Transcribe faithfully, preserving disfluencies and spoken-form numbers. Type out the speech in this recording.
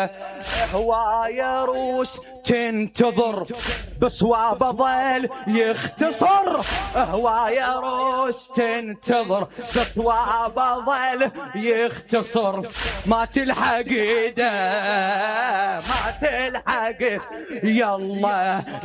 هواية روس تنتظر بصواب ظل يختصر، هواية روس تنتظر بصواب ظل يختصر. ما تلحق ايده ما تلحق يلا